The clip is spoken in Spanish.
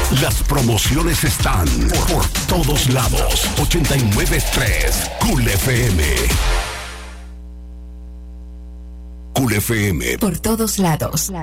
Las promociones están por todos lados. 89.3 Cool FM. Cool FM. Por todos lados.